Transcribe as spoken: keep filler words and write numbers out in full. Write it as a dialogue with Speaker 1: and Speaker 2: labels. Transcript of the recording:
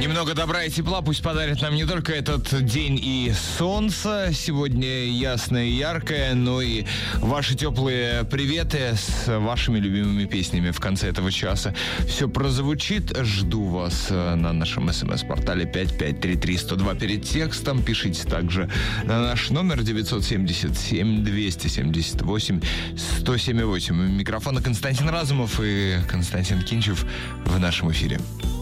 Speaker 1: Немного добра и тепла пусть подарит нам не только этот день и солнце, сегодня ясное и яркое, но и ваши теплые приветы с вашими любимыми песнями в конце этого часа. Все прозвучит, жду вас на нашем смс-портале пять пять три три сто два перед текстом. Пишите также на наш номер девятьсот семьдесят семь двести семьдесят восемь сто семь восемь. У микрофона Константин Разумов и Константин Кинчев в нашем эфире.